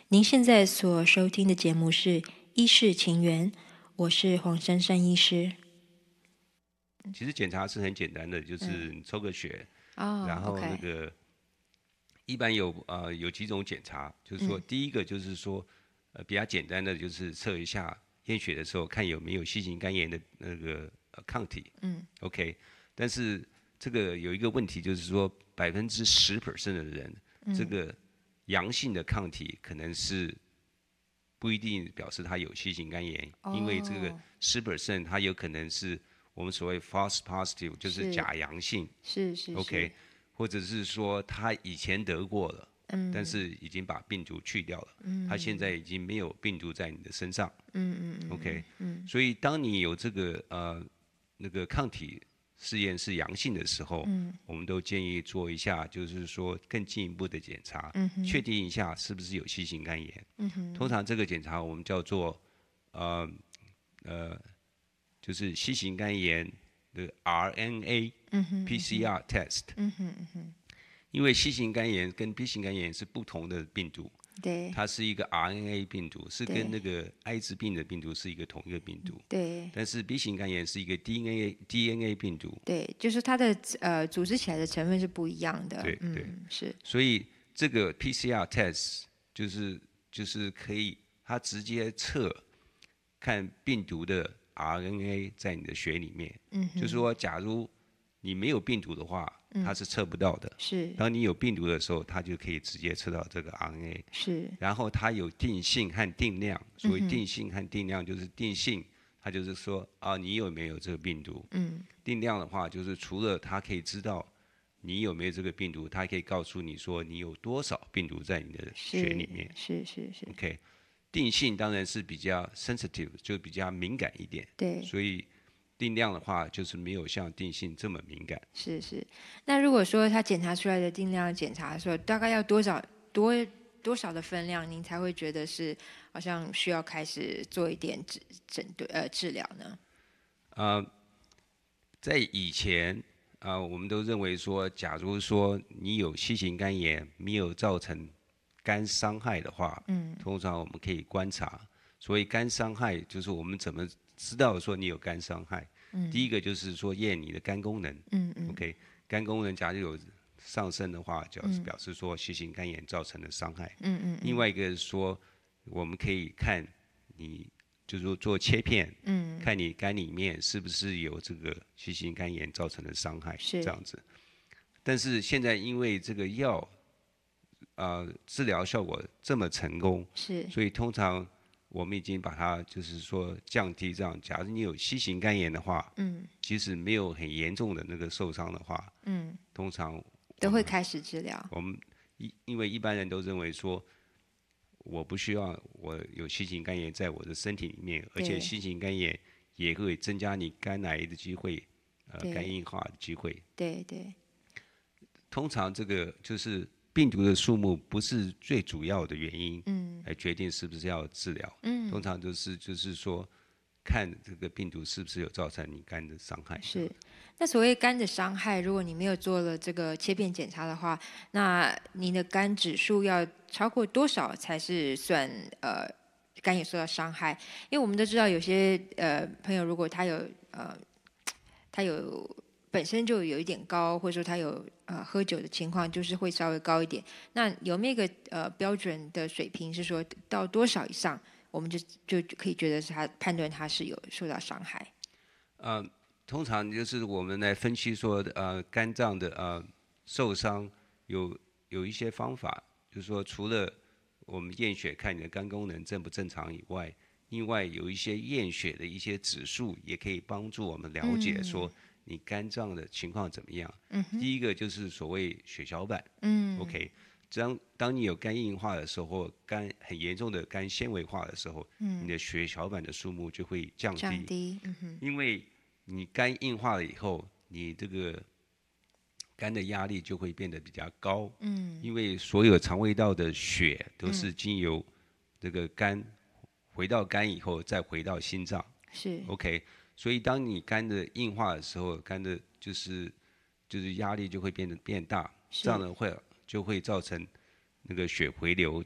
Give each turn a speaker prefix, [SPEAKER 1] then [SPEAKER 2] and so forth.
[SPEAKER 1] 您现在所收听的节目是《医事情缘》，我是黄珊珊医师。
[SPEAKER 2] 其实检查是很简单的，就是你抽个血，然后那
[SPEAKER 1] OK，
[SPEAKER 2] 个一般有几种检查，就是说第一个就是说比较简单的就是测一下验血的时候看有没有新型肝炎的那个抗体，OK，但是这个有一个问题就是说10%的人，这个阳性的抗体可能是不一定表示他有新型肝炎，因为这个10%它有可能是我们所谓 false positive，就是假阳性
[SPEAKER 1] 是，
[SPEAKER 2] ，OK，或者是说他以前得过了，但是已经把病毒去掉了，他现在已经没有病毒在你的身上，OK，所以当你有这个那个抗体试验是阳性的时候，我们都建议做一下，就是说更进一步的检查，确定一下是不是有新型肝炎。通常这个检查我们叫做就是新型肝炎的 RNA PCR test。因为新型肝炎跟 B 型肝炎是不同的病毒，
[SPEAKER 1] 对
[SPEAKER 2] 它是一个 RNA 病毒，是跟
[SPEAKER 1] 对
[SPEAKER 2] 那个艾滋病的病毒是一个同一个病毒，
[SPEAKER 1] 对
[SPEAKER 2] 但是 B 型肝炎是一个 DNA 病毒，
[SPEAKER 1] 对，就是它的组织起来的成分是不一样的。
[SPEAKER 2] 对对，
[SPEAKER 1] 是
[SPEAKER 2] 所以这个 PCR test 就是可以它直接测看病毒的 RNA 在你的血里面，就是说假如你没有病毒的话，它是测不到的。
[SPEAKER 1] 是
[SPEAKER 2] 当你有病毒的时候，它就可以直接测到这个 RNA。
[SPEAKER 1] 是
[SPEAKER 2] 然后它有定性和定量，所谓定性和定量就是定性，它就是说啊你有没有这个病毒。定量的话就是除了它可以知道你有没有这个病毒，它还可以告诉你说你有多少病毒在你的血里面。
[SPEAKER 1] 是，
[SPEAKER 2] OK，定性当然是比较 sensitive，就比较敏感一点，
[SPEAKER 1] 对
[SPEAKER 2] 所以定量的话就是没有像定性这么敏感。
[SPEAKER 1] 是。那如果说他检查出来的定量检查的时候，大概要多少的分量，您才会觉得是好像需要开始做一点治疗呢？
[SPEAKER 2] 在以前我们都认为说，假如说你有新型肝炎没有造成肝伤害的话，通常我们可以观察。所谓肝伤害，就是我们怎么知道说你有肝伤害？第一个就是说验你的肝功能，OK，肝功能假如有上升的话，就表示说新型肝炎造成的伤害。另外一个是说，我们可以看你就是说做切片，看你肝里面是不是有这个新型肝炎造成的伤害，
[SPEAKER 1] 是
[SPEAKER 2] 这样子。但是现在因为这个药，治疗效果这么成功，
[SPEAKER 1] 是
[SPEAKER 2] 所以通常我们已经把它就是说降低这样。假如你有新型肝炎的话，即使没有很严重的那个受伤的话，通常
[SPEAKER 1] 都会开始治疗。
[SPEAKER 2] 我们因为一般人都认为说，我不需要我有新型肝炎在我的身体里面，而且新型肝炎也会增加你肝癌的机会，肝硬化的机会。
[SPEAKER 1] 对
[SPEAKER 2] 通常这个就是病毒的数目不是最主要的原因，来决定是不是要治疗。通常就是说，看这个病毒是不是有造成你肝的伤害。
[SPEAKER 1] 是。那所谓肝的伤害，如果你没有做了这个切片检查的话，那你的肝指数要超过多少才是算肝有受到伤害？因为我们都知道有些朋友，如果他有本身就有一点高，或者说他有喝酒的情况，就是会稍微高一点。那有没有一个标准的水平，是说到多少以上，我们就可以觉得是他判断他是有受到伤害？
[SPEAKER 2] 通常就是我们来分析说，肝脏的受伤有一些方法，就是说除了我们验血看你的肝功能正不正常以外，另外有一些验血的一些指数也可以帮助我们了解说你肝脏的情况怎么样。第一个就是所谓血小板，OK，当你有肝硬化的时候，或肝很严重的肝纤维化的时候，你的血小板的数目就会降低，因为你肝硬化了以后，你这个肝的压力就会变得比较高。因为所有肠胃道的血都是经由这个肝回到肝以后，再回到心脏。
[SPEAKER 1] 是
[SPEAKER 2] OK，所以当你肝的硬化的时候，肝的就是压力就会变大，这样的就会造成那个血回流